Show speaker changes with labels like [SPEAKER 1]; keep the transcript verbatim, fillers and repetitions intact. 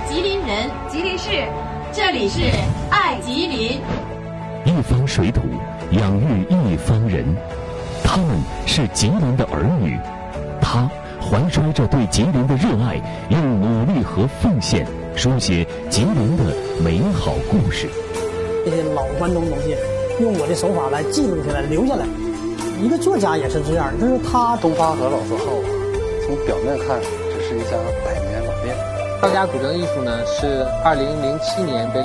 [SPEAKER 1] 吉林人，吉林市，这里是爱吉林。
[SPEAKER 2] 一方水土养育一方人，他们是吉林的儿女，他怀揣着对吉林的热爱，用努力和奉献书写吉林的美好故事。
[SPEAKER 3] 这些老关东东西，用我的手法来记录下来，留下来。一个作家也是这样，就是他
[SPEAKER 4] 东发和老字号啊，从表面看只是一家百年老店。
[SPEAKER 5] 道家古镇艺术呢，是二零零七年被